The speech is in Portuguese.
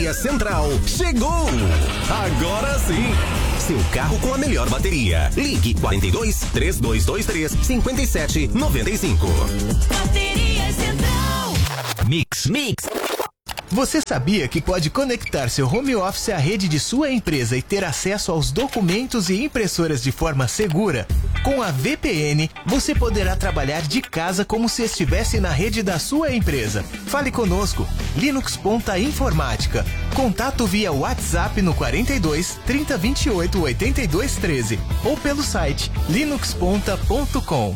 Bateria Central chegou! Agora sim! Seu carro com a melhor bateria. Ligue 42 3223 5795. Bateria Central. Mix. Você sabia que pode conectar seu home office à rede de sua empresa e ter acesso aos documentos e impressoras de forma segura? Com a VPN, você poderá trabalhar de casa como se estivesse na rede da sua empresa. Fale conosco, Linux Ponta Informática. Contato via WhatsApp no 42 30 28 82 13 ou pelo site linuxponta.com.